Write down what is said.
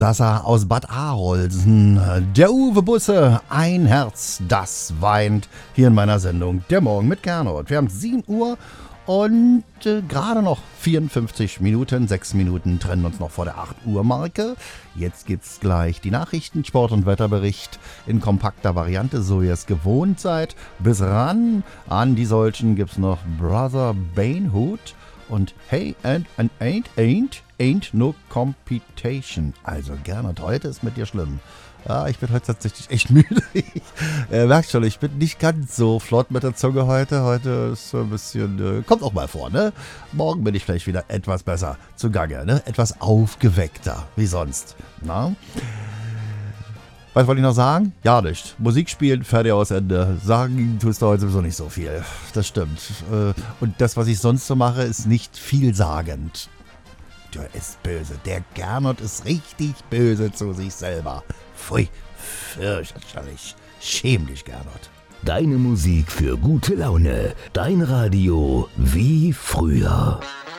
Das er aus Bad Arolsen, der Uwe Busse, ein Herz, das weint, hier in meiner Sendung Der Morgen mit Gernot. Wir haben 7 Uhr und gerade noch 54 Minuten, 6 Minuten trennen uns noch vor der 8 Uhr Marke. Jetzt gibt's gleich die Nachrichten, Sport- und Wetterbericht in kompakter Variante, so ihr es gewohnt seid. Bis ran an die solchen gibt's noch Brother Banehood und Hey and ain't no computation. Also Gernot, heute ist mit dir schlimm. Ja, ich bin heute tatsächlich echt müde. Merkst schon, ich bin nicht ganz so flott mit der Zunge heute. Heute ist so ein bisschen, kommt auch mal vor, ne? Morgen bin ich vielleicht wieder etwas besser zugange, ne? Etwas aufgeweckter, wie sonst. Na? Was wollte ich noch sagen? Ja, nicht. Musik spielen, fertig, aus, Ende. Sagen tust du heute sowieso nicht so viel. Das stimmt. Und das, was ich sonst so mache, ist nicht vielsagend. Der ist böse. Der Gernot ist richtig böse zu sich selber. Pfui, fürchterlich. Schäm dich, Gernot. Deine Musik für gute Laune. Dein Radio wie früher.